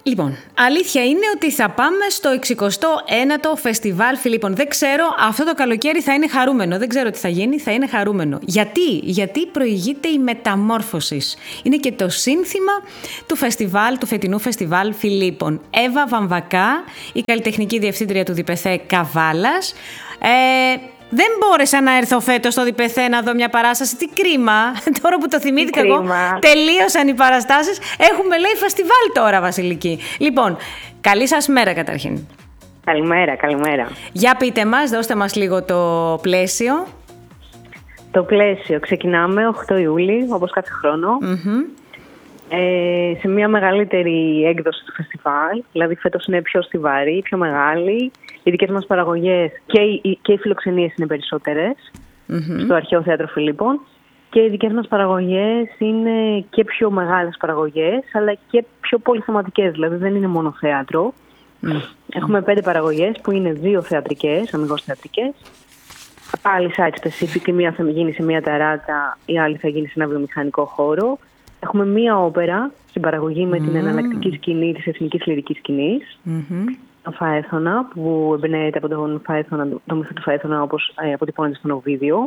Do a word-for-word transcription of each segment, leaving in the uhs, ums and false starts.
Λοιπόν, αλήθεια είναι ότι θα πάμε στο εξηκοστό ένατο Φεστιβάλ Φιλίππων. Δεν ξέρω, αυτό το καλοκαίρι θα είναι χαρούμενο. Δεν ξέρω τι θα γίνει, θα είναι χαρούμενο. Γιατί? Γιατί προηγείται η μεταμόρφωση. Είναι και το σύνθημα του φεστιβάλ, του φετινού Φεστιβάλ Φιλίππων. Εύα Βαμβακά, η καλλιτεχνική διευθύντρια του ΔΙΠΕΘΕ Καβάλας. Ε, Δεν μπόρεσα να έρθω φέτος στο ΔΙΠΕΘΕ να δω μια παράσταση. Τι κρίμα. Τώρα που το θυμήθηκα εγώ, τελείωσαν οι παραστάσεις. Έχουμε, λέει, φεστιβάλ τώρα, Βασιλική. Λοιπόν, καλή σας μέρα καταρχήν. Καλημέρα, καλημέρα. Για πείτε μας, δώστε μας λίγο το πλαίσιο. Το πλαίσιο. Ξεκινάμε οκτώ Ιούλη, όπως κάθε χρόνο. Mm-hmm. Ε, σε μια μεγαλύτερη έκδοση του φεστιβάλ. Δηλαδή φέτος είναι πιο στιβαρή, πιο μεγάλη. Οι δικές μας παραγωγές και οι, και οι φιλοξενίες είναι περισσότερες mm-hmm. στο Αρχαίο Θέατρο Φιλίππων. Και οι δικές μας παραγωγές είναι και πιο μεγάλες παραγωγές, αλλά και πιο πολυθεματικές. Δηλαδή δεν είναι μόνο θέατρο. Mm-hmm. Έχουμε πέντε παραγωγές που είναι δύο θεατρικές, αμιγώς θεατρικές. Πάλι site specific, η μία θα γίνει σε μια ταράτα, η άλλη θα γίνει σε ένα βιομηχανικό χώρο. Έχουμε μία όπερα στην παραγωγή με mm-hmm. την εναλλακτική σκηνή της Εθνικής Λυρικής Σκηνής. Mm-hmm. Το Φαέθωνα, που εμπνέεται από τον Φαέθωνα, το μύθο του Φαέθωνα, όπως ε, αποτυπώνεται στον Οβίδιο.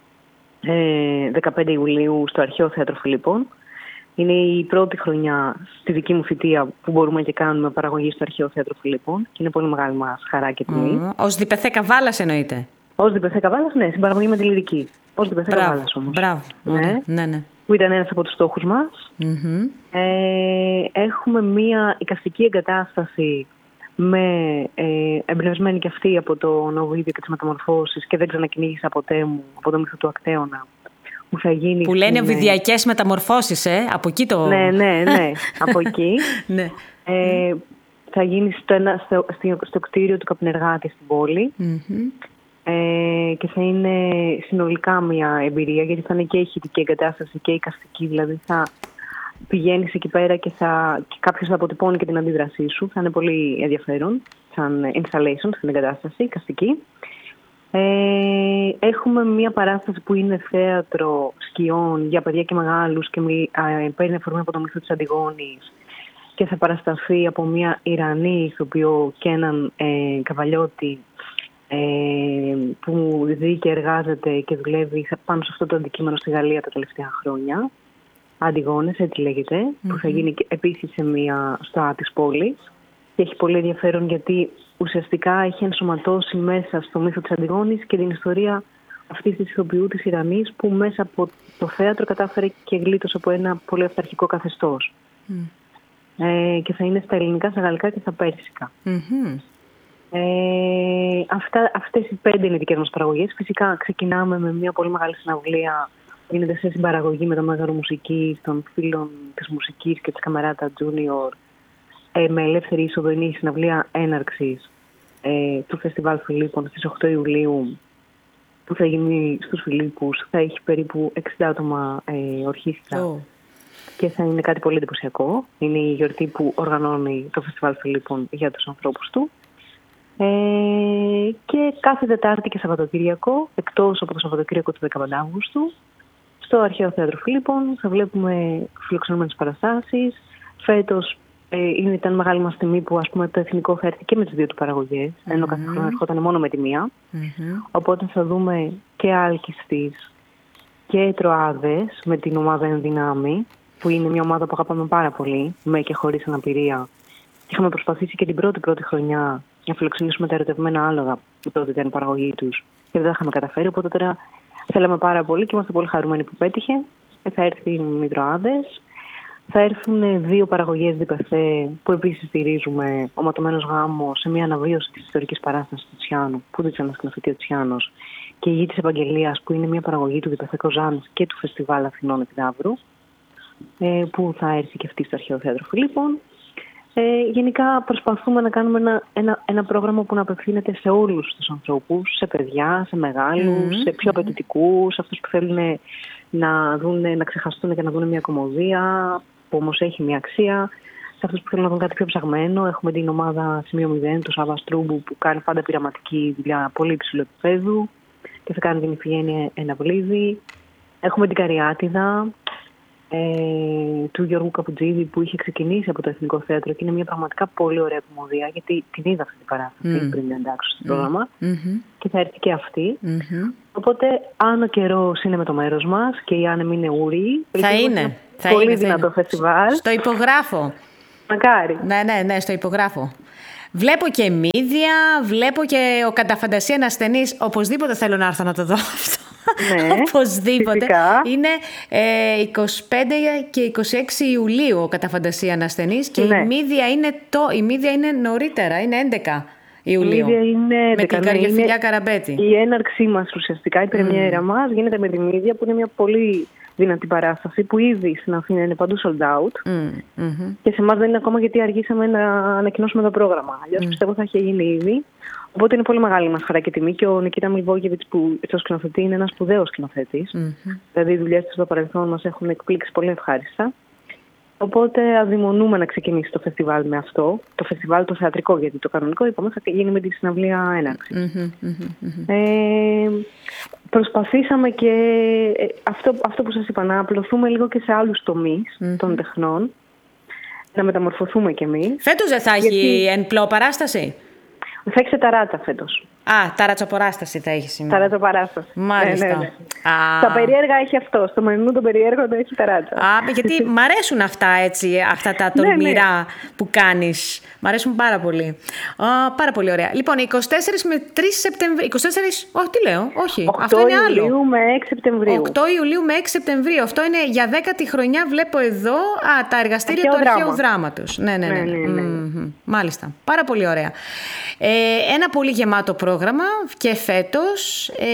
Ε, δεκαπέντε Ιουλίου στο Αρχαίο Θέατρο Φιλίππων. Είναι η πρώτη χρονιά στη δική μου θητεία που μπορούμε και κάνουμε παραγωγή στο Αρχαίο Θέατρο Φιλίππων. Και είναι πολύ μεγάλη μας χαρά και τιμή. Mm. Ως ΔΙΠΕΘΕ Καβάλας εννοείται. Ως ΔΙΠΕΘΕ Καβάλας, ναι, στην παραγωγή με τη λυρική. Ως ΔΙΠΕΘΕ Καβάλας όμως. Μπράβο. Ναι. ναι, ναι. Που ήταν ένας από τους στόχους μας. Mm-hmm. Ε, έχουμε μία εικαστική εγκατάσταση με ε, εμπνευσμένη και αυτή από το Οβίδιο και τις μεταμορφώσεις και δεν ξανακυνήγησα ποτέ μου από το μύθο του Ακτέωνα. Που, θα γίνει που λένε στην... οβιδιακές μεταμορφώσεις, ε, από εκεί το... Ναι, ναι, ναι, από εκεί. ναι. Ε, θα γίνει στο, ένα, στο, στο, στο κτίριο του Καπνεργάτη στην πόλη. Mm-hmm. Ε, και θα είναι συνολικά μια εμπειρία, γιατί θα είναι και ηχητική εγκατάσταση και εικαστική, δηλαδή θα πηγαίνεις εκεί πέρα και, θα, και κάποιος θα αποτυπώνει και την αντίδρασή σου. Θα είναι πολύ ενδιαφέρον, σαν installation στην εγκατάσταση, εικαστική. Ε, έχουμε μια παράσταση που είναι θέατρο σκιών για παιδιά και μεγάλους και μι, α, παίρνει αφορμή από το μύθο της Αντιγόνης και θα παρασταθεί από μια Ιρανή ηθοποιό και έναν ε, καβαλιώτη ε, που ζει και εργάζεται και δουλεύει πάνω σε αυτό το αντικείμενο στη Γαλλία τα τελευταία χρόνια. Αντιγόνες, έτσι λέγεται, mm-hmm. που θα γίνει επίσης σε μια στοά της πόλης. Και έχει πολύ ενδιαφέρον γιατί ουσιαστικά έχει ενσωματώσει μέσα στο μύθο της Αντιγόνης και την ιστορία αυτής της ηθοποιού της Ιρανής που μέσα από το θέατρο κατάφερε και γλίτωσε από ένα πολύ αυταρχικό καθεστώς. Mm. Ε, και θα είναι στα ελληνικά, στα γαλλικά και στα πέρσικα. Mm-hmm. Ε, αυτά, αυτές οι πέντε είναι οι δικές μας παραγωγές. Φυσικά ξεκινάμε με μια πολύ μεγάλη συναυλία. Γίνεται σε συμπαραγωγή με το Μέγαρο Μουσικής, των φίλων της μουσικής και της Καμεράτα Junior, ε, με ελεύθερη είσοδο. Είναι η συναυλία έναρξης ε, του Φεστιβάλ Φιλίππων στις οκτώ Ιουλίου, που θα γίνει στους Φιλίππους. Θα έχει περίπου εξήντα άτομα ε, ορχήστρα oh. και θα είναι κάτι πολύ εντυπωσιακό. Είναι η γιορτή που οργανώνει το Φεστιβάλ Φιλίππων για τους ανθρώπους του. Ε, και κάθε Τετάρτη και Σαββατοκύριακο, εκτός από το Σαββατοκύριακο του δεκαπέντε Αυγούστου, στο Αρχαίο Θέατρο Φιλίππων θα βλέπουμε φιλοξενούμενες παραστάσεις. Φέτος ε, ήταν μεγάλη μας τιμή που, ας πούμε, το Εθνικό θα έρθει και με τις δύο του παραγωγές, mm-hmm. ενώ κάθε χρόνο ερχόταν μόνο με τη μία. Mm-hmm. Οπότε θα δούμε και Άλκηστης και Τροάδες με την ομάδα Ενδυνάμει, που είναι μια ομάδα που αγαπάμε πάρα πολύ, με και χωρίς αναπηρία. Και είχαμε προσπαθήσει και την πρώτη πρώτη χρονιά να φιλοξενήσουμε τα ερωτευμένα άλογα, που τότε ήταν η παραγωγή τους και δεν τα είχαμε καταφέρει. Οπότε τώρα θέλαμε πάρα πολύ και είμαστε πολύ χαρούμενοι που πέτυχε. Θα έρθει οι Μητροάδες. Θα έρθουν δύο παραγωγές ΔΙΠΕΘΕ που επίσης στηρίζουμε. Ο Ματωμένος Γάμος σε μια αναβίωση της ιστορικής παράστασης του Τσιάνου, που δεν ξανασκηνοθετεί ο Τσιάνος. Και η Γη της Επαγγελίας, που είναι μια παραγωγή του ΔΙΠΕΘΕ Κοζάνης και του Φεστιβάλ Αθηνών Επιδαύρου, που θα έρθει και αυτή στο Αρχαίο Θέατρο Φιλίππων. Ε, γενικά προσπαθούμε να κάνουμε ένα, ένα, ένα πρόγραμμα που να απευθύνεται σε όλους τους ανθρώπους, σε παιδιά, σε μεγάλους, mm-hmm. σε πιο απαιτητικούς, σε αυτούς που θέλουν να, δουν, να ξεχαστούν και να δουν μια κωμωδία που όμως έχει μια αξία, σε αυτούς που θέλουν να δουν κάτι πιο ψαγμένο. Έχουμε την ομάδα Σημείο μηδέν του Σάβα Στρούμπου που κάνει πάντα πειραματική δουλειά πολύ υψηλού επίπεδου και θα κάνει την Ιφηγένεια Εναυλίδη. Έχουμε την Καριάτιδα. ε, του Γιώργου Καπουτζίδη που είχε ξεκινήσει από το Εθνικό Θέατρο και είναι μια πραγματικά πολύ ωραία κομμωδία, γιατί την είδα αυτή την παράσταση mm. πριν την εντάξω στο πρόγραμμα mm-hmm. και θα έρθει και αυτή. Mm-hmm. Οπότε, αν ο καιρός είναι με το μέρος μας και οι άνεμοι είναι ούριοι, θα είναι. Θα πολύ είναι, δυνατό θα είναι. φεστιβάλ. Στο υπογράφω. Μακάρι. Ναι, ναι, ναι, στο υπογράφω. Βλέπω και μύδια, βλέπω και ο Κατά φαντασία ένα ασθενής. Οπωσδήποτε θέλω να έρθω να το δω αυτό. Ναι, οπωσδήποτε. Φυσικά. Είναι ε, είκοσι πέντε και είκοσι έξι Ιουλίου ο Κατά φαντασία ένα ασθενής και ναι. η μύδια είναι, το, η μύδια είναι νωρίτερα, είναι έντεκα Ιουλίου. Η μύδια είναι έντεκα. Με την Καριοφιλιά Καραμπέτη. Η έναρξή μας ουσιαστικά, η πρεμιέρα mm. μας γίνεται με τη μύδια που είναι μια πολύ δυνατή παράσταση που ήδη στην Αθήνα είναι παντού sold out. Mm, mm-hmm. Και σε εμάς δεν είναι ακόμα γιατί αργήσαμε να ανακοινώσουμε το πρόγραμμα. Αλλιώς mm. πιστεύω θα είχε γίνει ήδη. Οπότε είναι πολύ μεγάλη μας χαρά και τιμή. Και ο Νικίτα Μιλβόγεβιτς που στο σκηνοθετεί είναι ένας σπουδαίος σκηνοθέτης. Mm-hmm. Δηλαδή οι δουλειές του στο παρελθόν μας έχουν εκπλήξει πολύ ευχάριστα. Οπότε αδειμονούμε να ξεκινήσει το φεστιβάλ με αυτό. Το φεστιβάλ το θεατρικό, γιατί το κανονικό είπαμε θα γίνει με τη συναυλία έναρξης. Mm-hmm, mm-hmm. Ε, προσπαθήσαμε και αυτό, αυτό που σας είπα, να απλωθούμε λίγο και σε άλλους τομείς mm-hmm. των τεχνών. Να μεταμορφωθούμε κι εμείς. Φέτος δεν θα έχει γιατί... εν πλώ παράσταση? Θα έχει σε ταράτσα φέτος. Α, ταρατσοπαράσταση θα έχει σήμερα. Ταρατσοπαράσταση. Μάλιστα. Ναι, ναι, ναι. Α. Τα περίεργα έχει αυτό. Στο μενού των περίεργων έχει ταράτσα. Α, γιατί μ' αρέσουν αυτά έτσι, αυτά τα τολμηρά ναι, ναι. που κάνεις. Μ' αρέσουν πάρα πολύ. Α, πάρα πολύ ωραία. Λοιπόν, εικοστή τέταρτη με τρεις Σεπτεμβρίου. εικοστή τέταρτη, όχι, τι λέω, όχι. Αυτό είναι άλλο. οκτώ Ιουλίου με έξι Σεπτεμβρίου. οκτώ Ιουλίου με έξι Σεπτεμβρίου. Αυτό είναι για δέκατη χρονιά, βλέπω εδώ. Α, τα εργαστήρια του Αρχαίου Δράματος. Ναι, ναι, ναι. ναι, ναι, ναι. Mm-hmm. Μάλιστα. Πάρα πολύ ωραία. Ε, ένα πολύ γεμάτο πρόγραμμα και φέτος ε,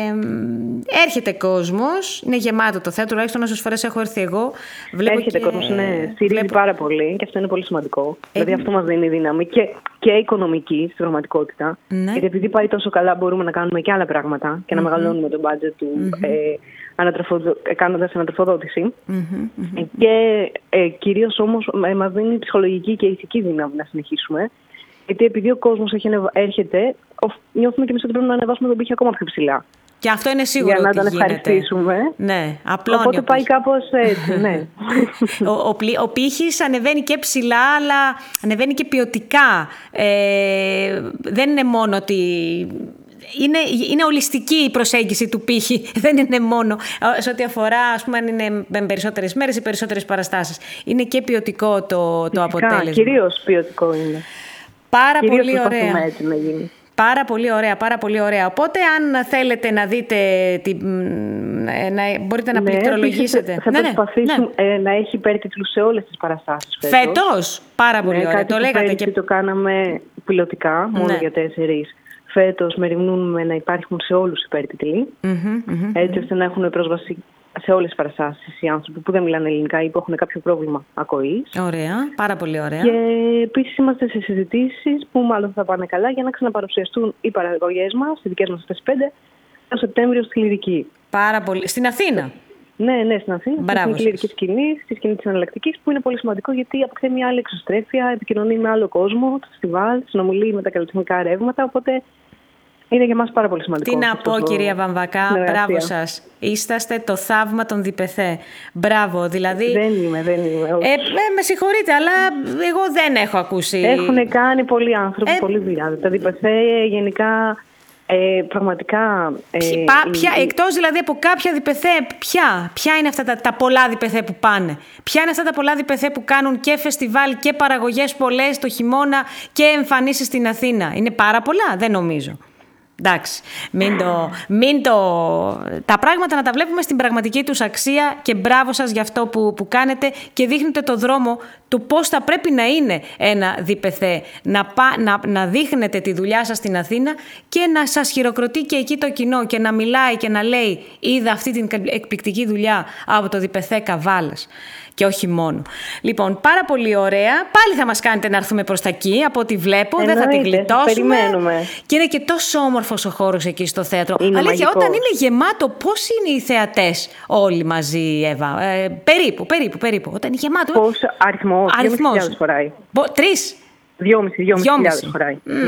έρχεται κόσμος, είναι γεμάτο το θέατρο, τουλάχιστον όσες φορές έχω έρθει εγώ. Βλέπω έρχεται και... κόσμος, ναι, στηρίζει βλέπω... πάρα πολύ και αυτό είναι πολύ σημαντικό. Ε... Δηλαδή αυτό μας δίνει δύναμη και, και οικονομική στην πραγματικότητα. Ναι. Γιατί επειδή πάει τόσο καλά μπορούμε να κάνουμε και άλλα πράγματα και να mm-hmm. μεγαλώνουμε το budget του mm-hmm. ε, ανατροφοδο... κάνοντας ανατροφοδότηση. Mm-hmm. Mm-hmm. Και ε, κυρίως όμως ε, μας δίνει ψυχολογική και ηθική δύναμη να συνεχίσουμε. Γιατί επειδή ο κόσμος έρχεται, νιώθουμε και εμείς ότι πρέπει να ανεβάσουμε τον πύχη ακόμα πιο ψηλά. Και αυτό είναι σίγουρο για να ότι τον γίνεται. ευχαριστήσουμε. Ναι, απλώνει. Οπότε πάει κάπως έτσι, ναι. ο, ο, ο πύχης ανεβαίνει και ψηλά, αλλά ανεβαίνει και ποιοτικά. Ε, δεν είναι μόνο ότι... Είναι, είναι ολιστική η προσέγγιση του πύχη. Δεν είναι μόνο σε ό,τι αφορά, ας πούμε, αν είναι με περισσότερες μέρες ή περισσότερες παραστάσεις. Είναι και ποιοτικό το, το αποτέλεσμα. Κυρίως ποιοτικό είναι. Πάρα κυρίως πολύ ωραία. Έτσι να γίνει. Πάρα πολύ ωραία, πάρα πολύ ωραία. Οπότε, αν θέλετε να δείτε, να, μπορείτε να ναι, πληκτρολογήσετε. Θα ναι, προσπαθήσουμε ναι. ε, να έχει υπέρτιτλους σε όλες τις παραστάσεις φέτος. Φέτος, πάρα πολύ ναι, ωραία. Το λέγατε και το κάναμε πιλωτικά, μόνο ναι. για τέσσερις. Φέτος μεριμνούμε να υπάρχουν σε όλους υπέρτιτλοι, mm-hmm, mm-hmm, έτσι ώστε να έχουν πρόσβαση σε όλες τις παραστάσεις οι άνθρωποι που δεν μιλάνε ελληνικά ή που έχουν κάποιο πρόβλημα ακοής. Ωραία, πάρα πολύ ωραία. Και επίσης είμαστε σε συζητήσεις που μάλλον θα πάνε καλά για να ξαναπαρουσιαστούν οι παραγωγές μας, οι δικές μας αυτές πέντε, το Σεπτέμβριο στη Λυρική. Πάρα πολύ. Στην Αθήνα. Ναι, ναι, στην Αθήνα. Στην λυρική σκηνή, στη σκηνή της εναλλακτικής, που είναι πολύ σημαντικό γιατί αποκτάει μια άλλη εξωστρέφεια, επικοινωνεί με άλλο κόσμο, το φεστιβάλ, συνομιλεί με τα καλλιτεχνικά ρεύματα. Οπότε είναι για μας πάρα πολύ σημαντικό. Τι να πω, κυρία Βαμβακά, μπράβο σας. Είσαστε το θαύμα των διπεθέ. Μπράβο, δηλαδή. Δεν είμαι, δεν είμαι. Ε, ε, με συγχωρείτε, αλλά εγώ δεν έχω ακούσει. Έχουν κάνει πολλοί άνθρωποι, ε, πολλή δουλειά. Τα διπεθέ γενικά. Ε, πραγματικά. Ε, Πα, ποια, η... Εκτός δηλαδή από κάποια διπεθέ, ποια, ποια είναι αυτά τα, τα πολλά διπεθέ που πάνε? Ποια είναι αυτά τα πολλά διπεθέ που κάνουν και φεστιβάλ και παραγωγές πολλές το χειμώνα και εμφανίσεις στην Αθήνα? Είναι πάρα πολλά? Δεν νομίζω. Εντάξει, μην το, μην το... τα πράγματα να τα βλέπουμε στην πραγματική τους αξία και μπράβο σας για αυτό που, που κάνετε και δείχνετε το δρόμο του πώς θα πρέπει να είναι ένα διπεθέ. Να, πά, να, να δείχνετε τη δουλειά σας στην Αθήνα και να σας χειροκροτεί και εκεί το κοινό και να μιλάει και να λέει είδα αυτή την εκπληκτική δουλειά από το διπεθέ Καβάλας. Και όχι μόνο. Λοιπόν, πάρα πολύ ωραία. Πάλι θα μας κάνετε να έρθουμε προς τα εκεί, από ό,τι βλέπω. Εννοείται, δεν θα την γλιτώσουμε. Περιμένουμε. Και είναι και τόσο όμορφος ο χώρος εκεί στο θέατρο. Είναι αλήθεια, μαγικός. Όταν είναι γεμάτο, πώς είναι οι θεατές όλοι μαζί, Εύα? Ε, περίπου, περίπου, περίπου. Όταν είναι γεμάτο. Πώς αριθμός, αριθμός. δυόμισι χιλιάδες χωράει. Τρεις. Δυόμισι, δυόμισι χιλιάδες χωράει. Mm. Ναι.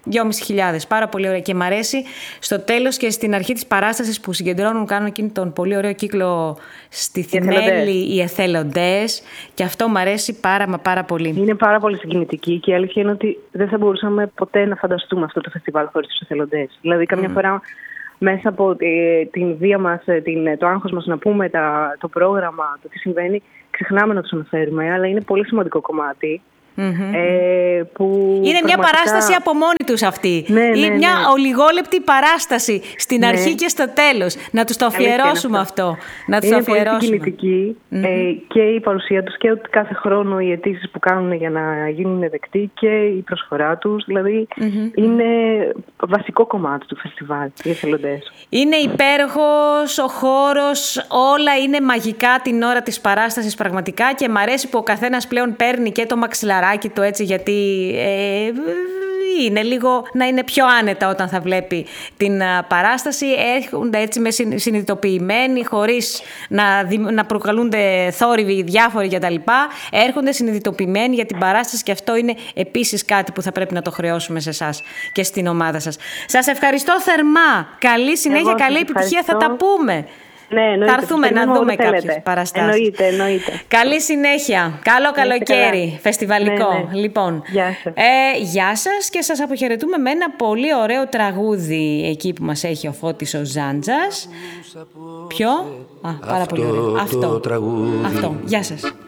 δυόμισι χιλιάδες. Πάρα πολύ ωραία. Και μ' αρέσει στο τέλος και στην αρχή της παράστασης που συγκεντρώνουν, κάνουν εκείνη τον πολύ ωραίο κύκλο στη Θημέλη οι εθελοντές. Και αυτό μ' αρέσει πάρα μα πάρα πολύ. Είναι πάρα πολύ συγκινητική και η αλήθεια είναι ότι δεν θα μπορούσαμε ποτέ να φανταστούμε αυτό το φεστιβάλ χωρίς τους εθελοντές. Δηλαδή, καμιά mm. φορά μέσα από ε, την βία μας, την, το άγχος μας να πούμε τα, το πρόγραμμα, το τι συμβαίνει, ξεχνάμε να τους αναφέρουμε, αλλά είναι πολύ σημαντικό κομμάτι. Mm-hmm. Ε, που είναι πραγματικά... μια παράσταση από μόνη τους αυτή. Ναι, ναι, ή μια ναι. ολιγόλεπτη παράσταση στην ναι. αρχή και στο τέλος. Να τους το αφιερώσουμε αυτό. αυτό. Να τους είναι το αφιερώσουμε. Πολύ συγκινητική mm-hmm. ε, και η παρουσία τους και ότι κάθε χρόνο οι αιτήσεις που κάνουν για να γίνουν δεκτοί και η προσφορά τους. Δηλαδή mm-hmm. είναι βασικό κομμάτι του φεστιβάλ, οι εθελοντές. Είναι υπέροχος ο χώρος, όλα είναι μαγικά την ώρα της παράστασης πραγματικά και μ' αρέσει που ο καθένας πλέον παίρνει και το μαξιλαράκι του έτσι, γιατί ε, είναι λίγο να είναι πιο άνετα όταν θα βλέπει την παράσταση. Έρχονται έτσι με συνειδητοποιημένοι, χωρίς να, να προκαλούνται θόρυβοι διάφοροι κτλ. Έρχονται συνειδητοποιημένοι για την παράσταση και αυτό είναι επίσης κάτι που θα πρέπει να το χρεώσουμε σε εσάς και στην ομάδα σας. Σας ευχαριστώ θερμά. Καλή συνέχεια, εγώ καλή επιτυχία. Θα τα πούμε. Ναι, εννοείται. Θα έρθουμε να δούμε κάποιες παραστάσεις. Εννοείται, εννοείται. Καλή συνέχεια. Καλό καλοκαίρι, καλά. Φεστιβαλικό. Ναι, ναι. Λοιπόν, γεια σας. Ε, γεια σας και σας αποχαιρετούμε με ένα πολύ ωραίο τραγούδι εκεί που μας έχει ο Φώτης ο Ζάντζας. Ποιο? Α, πάρα πολύ ωραίο. Αυτό. Αυτό. Γεια σας.